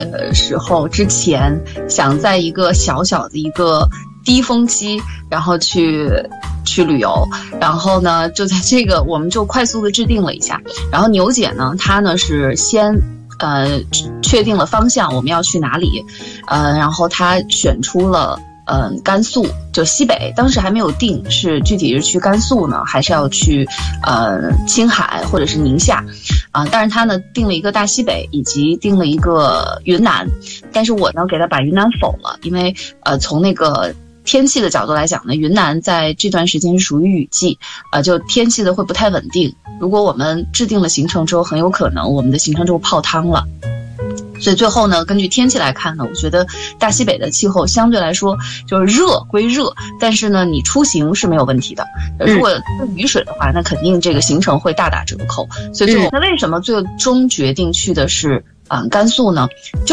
时候之前，想在一个小小的一个低峰期，然后去旅游，然后呢，就在这个我们就快速的制定了一下，然后牛姐呢，她呢是先确定了方向，我们要去哪里，然后她选出了甘肃，就西北，当时还没有定是具体是去甘肃呢，还是要去青海或者是宁夏但是他呢定了一个大西北，以及定了一个云南，但是我呢给他把云南否了，因为从那个天气的角度来讲呢，云南在这段时间是属于雨季，就天气的会不太稳定，如果我们制定了行程之后，很有可能我们的行程就泡汤了。所以最后呢，根据天气来看呢，我觉得大西北的气候相对来说就是热归热，但是呢，你出行是没有问题的。如果雨水的话，那肯定这个行程会大打折扣。所以最后，那为什么最终决定去的是甘肃呢？